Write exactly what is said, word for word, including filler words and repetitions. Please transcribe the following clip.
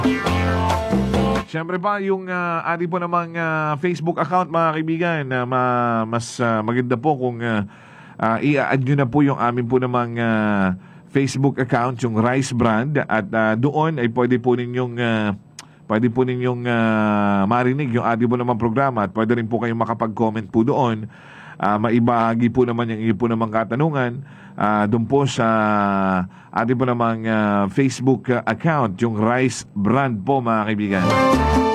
Siyempre pa, yung uh, ating po namang uh, Facebook account, mga kaibigan, na ma- mas uh, maganda po kung uh, uh, i-add nyo na po yung amin po namang uh, Facebook account, yung Rice Brand. At uh, doon ay pwede po ninyong, uh, pwede po ninyong uh, marinig yung ating po namang programa. At pwede rin po kayong makapag-comment po doon. Uh, maibahagi po naman yung iyo po namang katanungan uh, doon po sa ating po namang uh, Facebook uh, account, yung Rice Brand po, mga kaibigan.